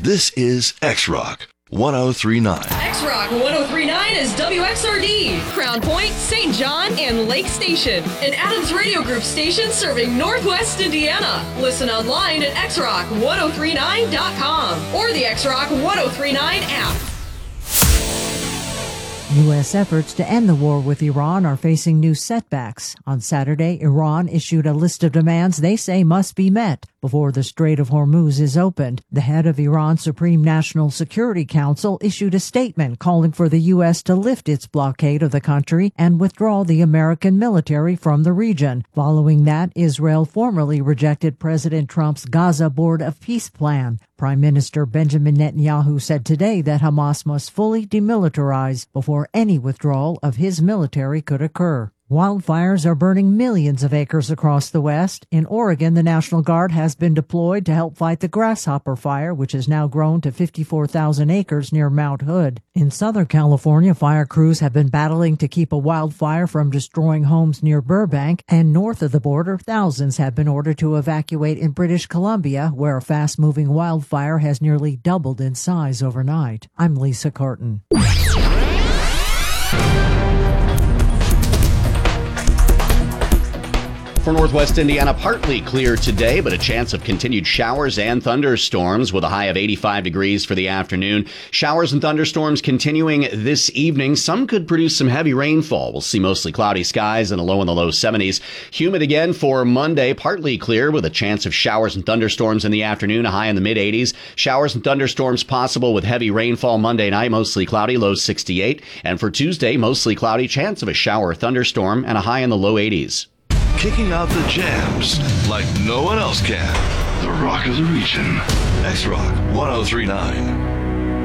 This is X-Rock 1039. X-Rock 1039 is WXRD, Crown Point, St. John, and Lake Station. An Adams Radio Group station serving Northwest Indiana. Listen online at xrock1039.com or the X-Rock 1039 app. U.S. efforts to end the war with Iran are facing new setbacks. On Saturday, Iran issued a list of demands they say must be met before the Strait of Hormuz is opened. The head of Iran's Supreme National Security Council issued a statement calling for the U.S. to lift its blockade of the country and withdraw the American military from the region. Following that, Israel formally rejected President Trump's Gaza Board of Peace plan. Prime Minister Benjamin Netanyahu said today that Hamas must fully demilitarize before any withdrawal of his military could occur. Wildfires are burning millions of acres across the West. In Oregon, the National Guard has been deployed to help fight the grasshopper fire, which has now grown to 54,000 acres near Mount Hood. In Southern California, fire crews have been battling to keep a wildfire from destroying homes near Burbank, and north of the border, thousands have been ordered to evacuate in British Columbia, where a fast-moving wildfire has nearly doubled in size overnight. I'm Lisa Carton. For Northwest Indiana, partly clear today, but a chance of continued showers and thunderstorms with a high of 85 degrees for the afternoon. Showers and thunderstorms continuing this evening. Some could produce some heavy rainfall. We'll see mostly cloudy skies and a low in the low 70s. Humid again for Monday, partly clear with a chance of showers and thunderstorms in the afternoon, a high in the mid 80s. Showers and thunderstorms possible with heavy rainfall Monday night, mostly cloudy, low 68. And for Tuesday, mostly cloudy, chance of a shower or thunderstorm and a high in the low 80s. Kicking out the jams like no one else can. The rock of the region. X-Rock 1039.